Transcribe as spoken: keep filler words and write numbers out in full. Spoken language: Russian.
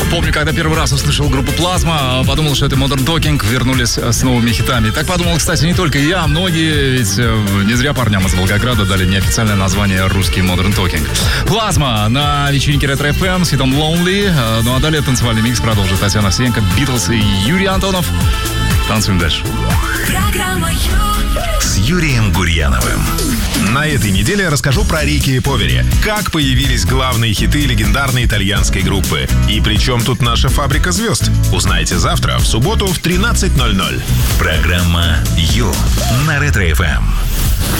Помню, когда первый раз услышал группу «Плазма», подумал, что это Modern Talking вернулись с новыми хитами. Так подумал, кстати, не только я, многие, ведь не зря парням из Волгограда дали неофициальное название «Русский Modern Talking». «Плазма» на вечеринке Ретро эф эм с хитом «Lonely». Ну а далее танцевальный микс продолжит Татьяна Овсиенко, Битлз и Юрий Антонов. Танцуем дальше. С Юрием Гурьяновым. На этой неделе я расскажу про Рики и Повери. Как появились главные хиты легендарной итальянской группы. И при чем тут наша фабрика звезд? Узнаете завтра, в субботу в тринадцать ноль ноль. Программа «Ю» на Ретро эф эм.